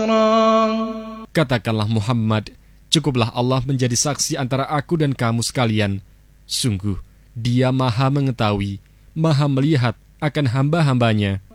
بصيرا. Katakanlah Muhammad, cukuplah Allah menjadi saksi antara aku dan kamu sekalian. Sungguh, Dia Maha mengetahui, Maha melihat akan hamba-hambanya.